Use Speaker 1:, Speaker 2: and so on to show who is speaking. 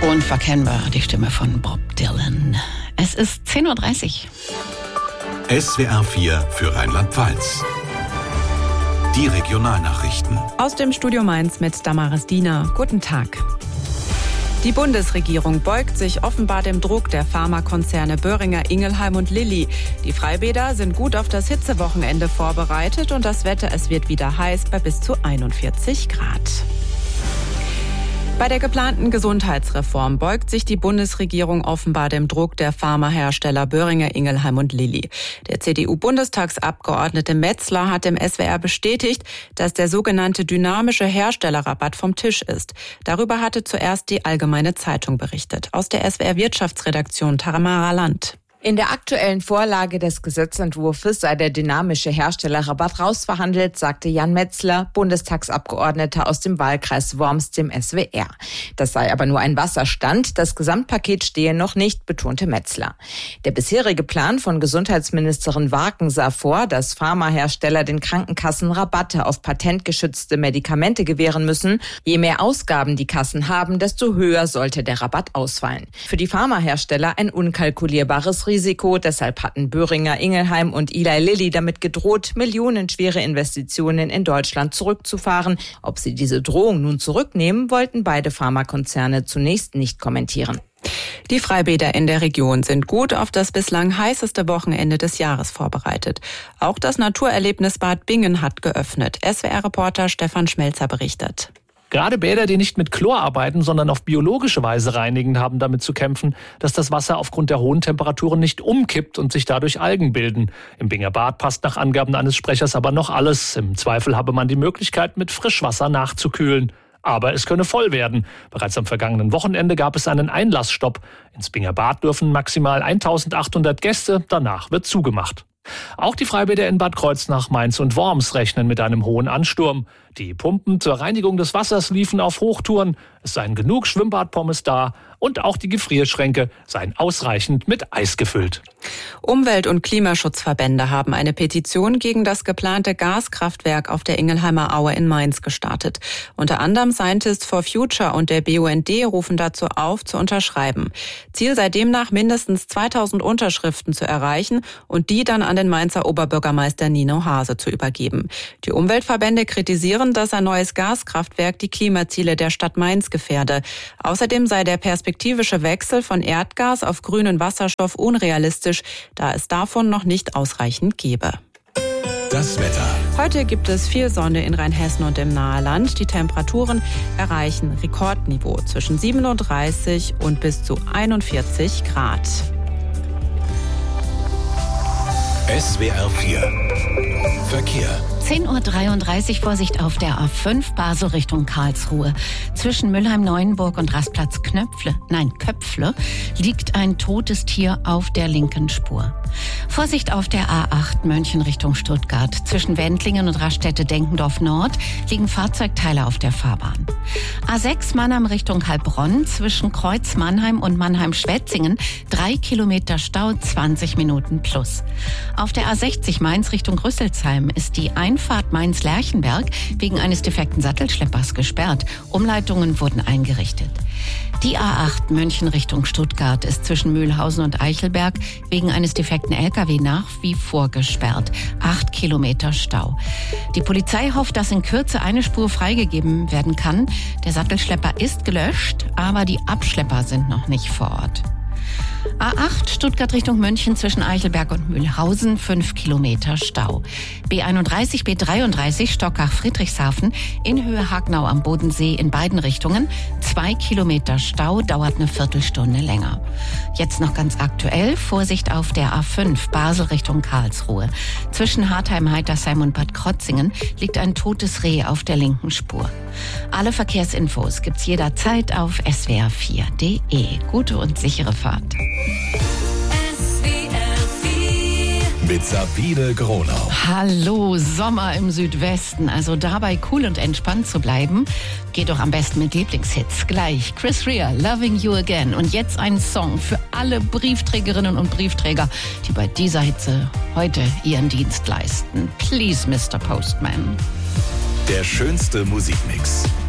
Speaker 1: Unverkennbar, die Stimme von Bob Dylan. Es ist 10.30 Uhr.
Speaker 2: SWR 4 für Rheinland-Pfalz. Die Regionalnachrichten.
Speaker 3: Aus dem Studio Mainz mit Damaris Diener. Guten Tag. Die Bundesregierung beugt sich offenbar dem Druck der Pharmakonzerne Boehringer Ingelheim und Lilly. Die Freibäder sind gut auf das Hitzewochenende vorbereitet und das Wetter, es wird wieder heiß bei bis zu 41 Grad. Bei der geplanten Gesundheitsreform beugt sich die Bundesregierung offenbar dem Druck der Pharmahersteller Boehringer Ingelheim und Lilly. Der CDU-Bundestagsabgeordnete Metzler hat dem SWR bestätigt, dass der sogenannte dynamische Herstellerrabatt vom Tisch ist. Darüber hatte zuerst die Allgemeine Zeitung berichtet. Aus der SWR-Wirtschaftsredaktion Tamara Land.
Speaker 4: In der aktuellen Vorlage des Gesetzentwurfs sei der dynamische Herstellerrabatt rausverhandelt, sagte Jan Metzler, Bundestagsabgeordneter aus dem Wahlkreis Worms, dem SWR. Das sei aber nur ein Wasserstand. Das Gesamtpaket stehe noch nicht, betonte Metzler. Der bisherige Plan von Gesundheitsministerin Warken sah vor, dass Pharmahersteller den Krankenkassen Rabatte auf patentgeschützte Medikamente gewähren müssen. Je mehr Ausgaben die Kassen haben, desto höher sollte der Rabatt ausfallen. Für die Pharmahersteller ein unkalkulierbares Risiko. Deshalb hatten Boehringer Ingelheim und Eli Lilly damit gedroht, millionenschwere Investitionen in Deutschland zurückzufahren. Ob sie diese Drohung nun zurücknehmen, wollten beide Pharmakonzerne zunächst nicht kommentieren.
Speaker 3: Die Freibäder in der Region sind gut auf das bislang heißeste Wochenende des Jahres vorbereitet. Auch das Naturerlebnisbad Bingen hat geöffnet. SWR-Reporter Stefan Schmelzer berichtet.
Speaker 5: Gerade Bäder, die nicht mit Chlor arbeiten, sondern auf biologische Weise reinigen, haben damit zu kämpfen, dass das Wasser aufgrund der hohen Temperaturen nicht umkippt und sich dadurch Algen bilden. Im Binger Bad passt nach Angaben eines Sprechers aber noch alles. Im Zweifel habe man die Möglichkeit, mit Frischwasser nachzukühlen. Aber es könne voll werden. Bereits am vergangenen Wochenende gab es einen Einlassstopp. Ins Binger Bad dürfen maximal 1800 Gäste, danach wird zugemacht. Auch die Freibäder in Bad Kreuznach, Mainz und Worms rechnen mit einem hohen Ansturm. Die Pumpen zur Reinigung des Wassers liefen auf Hochtouren. Es seien genug Schwimmbadpommes da und auch die Gefrierschränke seien ausreichend mit Eis gefüllt.
Speaker 3: Umwelt- und Klimaschutzverbände haben eine Petition gegen das geplante Gaskraftwerk auf der Ingelheimer Aue in Mainz gestartet. Unter anderem Scientists for Future und der BUND rufen dazu auf, zu unterschreiben. Ziel sei demnach, mindestens 2000 Unterschriften zu erreichen und die dann an den Mainzer Oberbürgermeister Nino Hase zu übergeben. Die Umweltverbände kritisieren, dass ein neues Gaskraftwerk die Klimaziele der Stadt Mainz gefährde. Außerdem sei der perspektivische Wechsel von Erdgas auf grünen Wasserstoff unrealistisch, da es davon noch nicht ausreichend gebe.
Speaker 2: Das Wetter.
Speaker 3: Heute gibt es viel Sonne in Rheinhessen und im Naheland. Die Temperaturen erreichen Rekordniveau zwischen 37 und bis zu 41 Grad.
Speaker 2: SWR 4 Verkehr.
Speaker 1: 10.33 Uhr, Vorsicht auf der A5 Basel Richtung Karlsruhe. Zwischen Mülheim-Neuenburg und Rastplatz Köpfle liegt ein totes Tier auf der linken Spur. Vorsicht auf der A8 München Richtung Stuttgart. Zwischen Wendlingen und Raststätte-Denkendorf Nord liegen Fahrzeugteile auf der Fahrbahn. A6 Mannheim Richtung Heilbronn. Zwischen Kreuz Mannheim und Mannheim-Schwetzingen 3 Kilometer Stau, 20 Minuten plus. Auf der A60 Mainz Richtung Rüsselsheim ist die Einfahrt Mainz-Lerchenberg wegen eines defekten Sattelschleppers gesperrt. Umleitungen wurden eingerichtet. Die A8 München Richtung Stuttgart ist zwischen Mühlhausen und Eichelberg wegen eines defekten LKW nach wie vor gesperrt. 8 Kilometer Stau. Die Polizei hofft, dass in Kürze eine Spur freigegeben werden kann. Der Sattelschlepper ist gelöscht, aber die Abschlepper sind noch nicht vor Ort. A8 Stuttgart Richtung München zwischen Eichelberg und Mühlhausen 5 Kilometer Stau. B31, B33 Stockach-Friedrichshafen in Höhe Hagnau am Bodensee in beiden Richtungen 2 Kilometer Stau, dauert eine Viertelstunde länger. Jetzt noch ganz aktuell, Vorsicht auf der A5 Basel Richtung Karlsruhe. Zwischen Hartheim, Heitersheim und Bad Krotzingen liegt ein totes Reh auf der linken Spur. Alle Verkehrsinfos gibt's jederzeit auf swr4.de. Gute und sichere Fahrt.
Speaker 2: Mit Sabine Gronau.
Speaker 1: Hallo, Sommer im Südwesten. Also dabei cool und entspannt zu bleiben, geht doch am besten mit Lieblingshits. Gleich Chris Rea, Loving You Again. Und jetzt ein Song für alle Briefträgerinnen und Briefträger, die bei dieser Hitze heute ihren Dienst leisten. Please, Mr. Postman.
Speaker 2: Der schönste Musikmix.